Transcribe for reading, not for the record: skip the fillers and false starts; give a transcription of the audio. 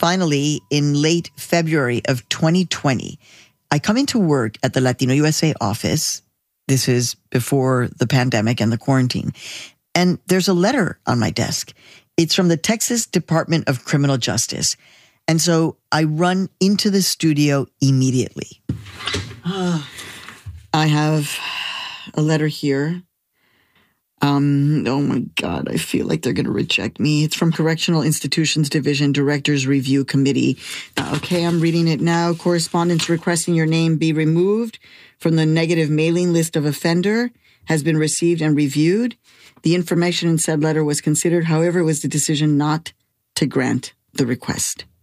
finally, in late February of 2020, I come into work at the Latino USA office. This is before the pandemic and the quarantine. And there's a letter on my desk. It's from the Texas Department of Criminal Justice. And so I run into the studio immediately. I have a letter here. Oh my God, I feel like they're going to reject me. It's from Correctional Institutions Division Directors Review Committee. Okay, I'm reading it now. Correspondence requesting your name be removed from the negative mailing list of offender has been received and reviewed. The information in said letter was considered. However, it was the decision not to grant the request.